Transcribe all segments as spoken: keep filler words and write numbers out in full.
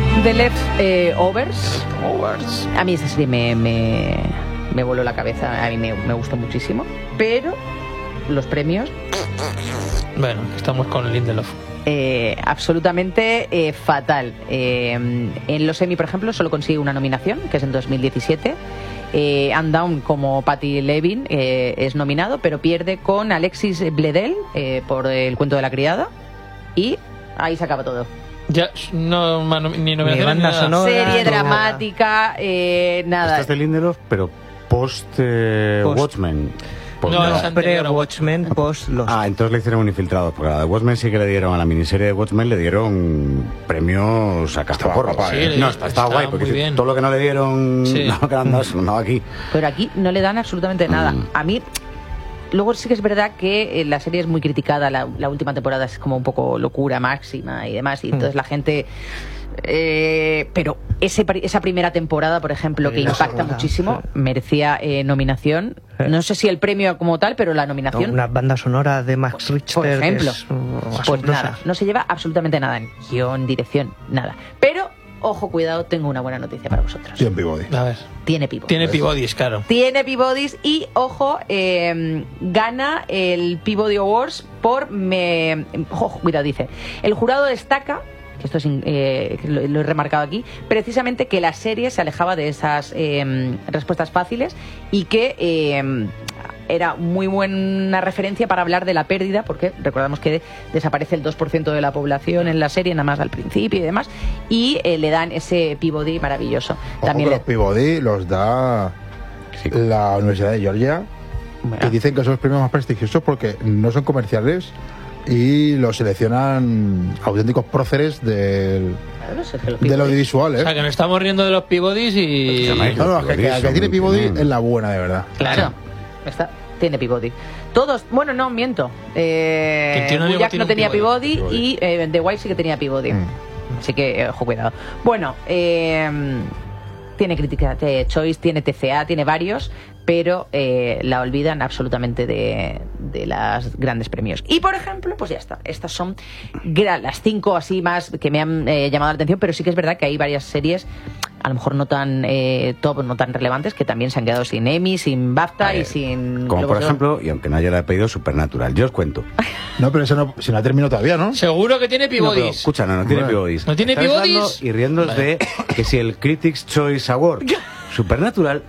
The Leftovers. Eh, a mí esa serie me, me, me voló la cabeza, a mí me, me gustó muchísimo, pero los premios... Bueno, estamos con Lindelof. Eh, absolutamente eh, fatal. Eh, en los Emmy, por ejemplo, solo consigue una nominación, que es en dos mil diecisiete. Eh, Anne Down como Patty Levin eh, es nominado, pero pierde con Alexis Bledel eh, por El cuento de la criada. Y ahí se acaba todo. Ya, no, manu, ni nominación ni banda nada. sonora, Serie no, dramática, eh, nada. Esta es de Lindelof, pero post, eh, Post. Watchmen. Post- No, no. es anterior a Pre-Watchmen, post Lost. Ah, entonces le hicieron un infiltrado. Porque a la de Watchmen sí que le dieron, a la miniserie de Watchmen le dieron premios a cascaporro. Estaba guapa, ¿eh? Sí, no, está, está estaba guay, porque muy bien. todo lo que no le dieron, Sí. no, que le han dado, se lo han dado aquí. Pero aquí no le dan absolutamente nada. Mm. A mí, luego sí que es verdad que eh, la serie es muy criticada. La, la última temporada es como un poco locura máxima y demás. Y entonces la gente... Eh, pero ese, esa primera temporada, por ejemplo, que Y la impacta segunda, muchísimo, sí. merecía eh, nominación. No sé si el premio como tal, pero la No, nominación... una banda sonora de Max Richter. Por ejemplo, que es, uh, pues asombrosa. nada, no se lleva absolutamente nada en guión, dirección, nada. Pero, ojo, cuidado, tengo una buena noticia para vosotros. Sí, en Peabody. A ver, Tiene Peabody. tiene Peabodys, claro. Tiene Peabodys y, ojo, eh, gana el Peabody Awards por... Me, ojo, cuidado, dice. El jurado destaca, que esto es, eh, lo, lo he remarcado aquí, precisamente que la serie se alejaba de esas eh, respuestas fáciles y que... Eh, era muy buena referencia para hablar de la pérdida, porque recordamos que desaparece el dos por ciento de la población en la serie, nada más al principio y demás, y eh, le dan ese Peabody maravilloso. Ojo También que le- los Peabody los da Sí. la Universidad de Georgia, Bueno. y dicen que son los premios más prestigiosos porque no son comerciales y los seleccionan auténticos próceres del, Claro, es que los del Peabody- audiovisual, O ¿eh? sea, que nos estamos riendo de los Peabodys y... Se llama No, no, que, que- que Son tiene muy Peabody bien. es la buena, de verdad. Claro, está, tiene Peabody. Todos, bueno, no, miento. Eh, Que tiene un amigo Jack tiene no un tenía Peabody. Peabody, y eh, The White sí que tenía Peabody. Mm. Así que, eh, ojo, cuidado. Bueno, eh, tiene crítica de Choice, tiene T C A, tiene varios, pero eh, la olvidan absolutamente de, de las grandes premios. Y, por ejemplo, pues ya está. Estas son gra- las cinco así más que me han eh, llamado la atención, pero sí que es verdad que hay varias series, a lo mejor no tan eh, top, no tan relevantes, que también se han quedado sin Emmy, sin BAFTA A ver, y sin... Como Globos por de Oro. ejemplo, y aunque no haya pedido, Supernatural. Yo os cuento. No, pero eso no, si no ha terminado todavía, ¿no? Seguro que tiene No, pero, Peabodys. escucha, no, no tiene Bueno. Peabodys. ¿No tiene Estáis Peabodys? hablando y riéndoos de que si el Critics' Choice Award. Supernatural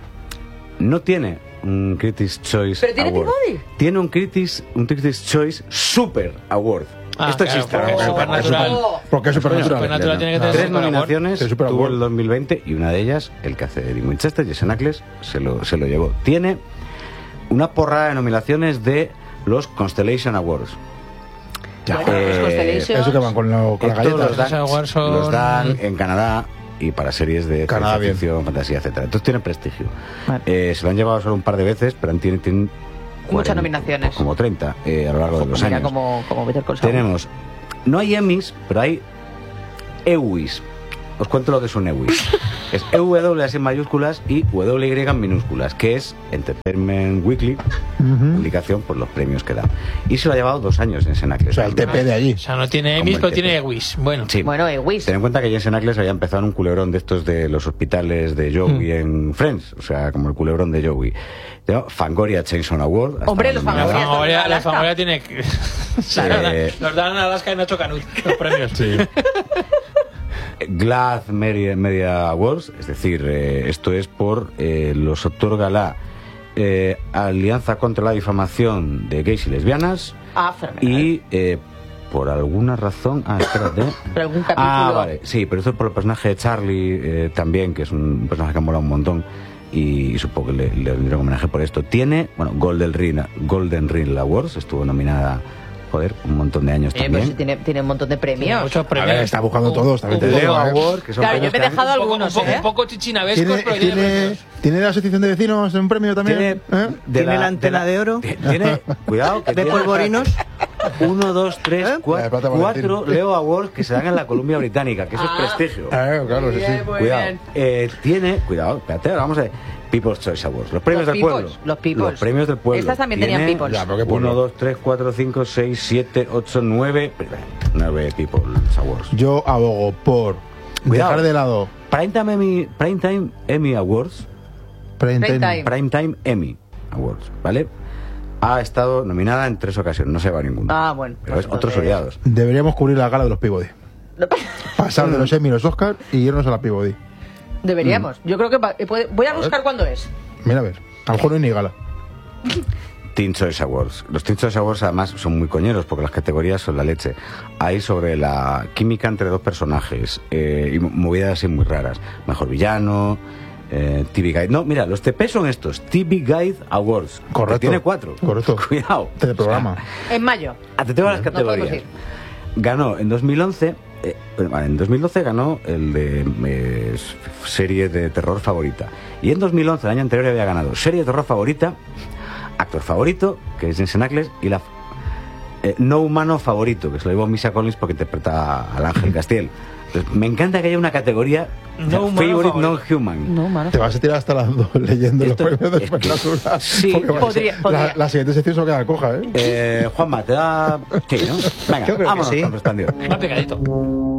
no tiene un Critics' Choice ¿Pero tiene Award. Peabody? Tiene un Critics, un Critics' Choice Super Award. Ah, Esto claro, existe. porque ¿no? Supernatural- Oh. ¿Por qué Supernatural? Supernatural tiene que tener Tres Super Award. nominaciones El Super tuvo Award. el dos mil veinte y una de ellas, el que hace de Dean Winchester, Jason Ackles, se lo, se lo llevó. Tiene una porrada de nominaciones de los Constellation Awards. Ya. Bueno, pues Eh, Constellations- Eso que van con, lo- con las Estos galletas. los dan, Los awards son- los dan en Canadá y para series de Canadá, ciencia bien. ficción, fantasía, etcétera. Entonces tienen prestigio. Vale. Eh, se lo han llevado solo un par de veces, pero tienen, tienen Muchas cuarenta, nominaciones. como treinta eh, a lo largo de los Mira, años. como, como Better Call Saul. Tenemos, no hay Emmys, pero hay E W Is. Os cuento lo que es un E W I. Es E W así en mayúsculas y W Y en minúsculas, que es Entertainment Weekly, Ujú. publicación por los premios que da. Y se lo ha llevado dos años en Senacles. O sea, el T P de allí. O sea, no tiene Como Emmys, el pero T P. tiene Ewis. Bueno, Sí. Bueno, eh, Wiz. Ten en cuenta que Jensen Ackles había empezado en un culebrón de estos de los hospitales de Joey Mm. en Friends, o sea, como el culebrón de Joey. ¿No? Fangoria Chainsaw Award. hasta Hombre, los nominada. la Fangoria. Fangoria, la Alaska. Fangoria tiene... Eh, Nos dan a Alaska y Nacho Canut los premios. Sí. GLAAD Media, Media Awards, es decir, eh, esto es por eh, los otorga la eh, Alianza contra la Difamación de Gays y Lesbianas Ah, fenomenal. y eh, por alguna razón, ah, espérate. Pero algún capítulo. Ah, vale, sí, pero esto es por el personaje de Charlie eh, también, que es un personaje que ha molado un montón y supongo que le, le rendieron homenaje por esto. Tiene, bueno, Golden Ring, Golden Ring Awards, estuvo nominada, joder, un montón de años Eh, también. pues sí, tiene, tiene un montón de Tiene premios. muchos A premios. ver, está buscando todos. También te The digo, Leo ¿eh? Award, que son Claro, yo premios me he que han- dejado Un poco, algunos, un poco, ¿eh? un poco chichinabescos, ¿Tiene, pero tiene, tiene, premios. ¿Tiene la asociación de vecinos un premio también? Tiene, ¿Eh? de ¿Tiene la antena de oro? Tiene, cuidado, que ¿De tiene polvorinos? uno, dos, tres, ¿Eh? La de cuatro, Plata Valentín. cuatro Leo Awards que se dan en la Columbia Británica, que eso Ah. es prestigio. Eh, claro, sí, sí. Bien, muy Cuidado. bien. Eh, tiene, cuidado, espérate, ahora vamos a ver. People's Choice Awards, los premios Los del Peoples, pueblo. los Peoples. Los premios del pueblo. Estas también tenían Tiene Peoples. Ya, pero qué pueblo. uno, dos, tres, cuatro, cinco, seis, siete, ocho, nueve. nueve People's Awards. Yo abogo por Cuidado. dejar de lado Primetime Emmy, Primetime Emmy Awards, Prime Prime Time. Time. Primetime Emmy Awards, ¿vale? Ha estado nominada en tres ocasiones, no se va a ninguna. Ah, bueno. Pero es pues otros entonces- oleados. Deberíamos cubrir la gala de los Peabody. Pasar de los Emmy y los Oscar y irnos a la Peabody. Deberíamos. Yo creo que va- eh, puede- voy a buscar cuándo es. Mira, a ver. A lo mejor no hay ni gala. Teen Choice Awards. Los Teen Choice Awards además son muy coñeros porque las categorías son la leche. Hay sobre la química entre dos personajes eh, y movidas así muy raras. Mejor villano, eh, T V Guide. No, mira, los T P son estos, T V Guide Awards. que Correcto. Tiene cuatro. Correcto. Cuidado. Teleprograma. En mayo. Ah, te tengo las No podemos categorías. ir. Ganó en dos mil once, eh, bueno, en dos mil doce ganó el de eh, serie de terror favorita. Y en dos mil once, el año anterior, había ganado serie de terror favorita, actor favorito, que es Jensen Ackles, y la eh, no humano favorito, que se lo llevó Misha Collins porque interpreta al Ángel Castiel. Entonces, me encanta que haya una categoría No o sea, humano favorite favorito. no human. No, mano. Te vas a tirar hasta las dos leyendo Esto- los premios de es que- Supernatural. sí, Porque va a ser- podría- podría. La, la siguiente sección se va a quedar coja, ¿eh? Eh, Juanma, te da... Sí, ¿no? Venga, Yo creo que vámonos sí. con Prestandio. Más pegadito.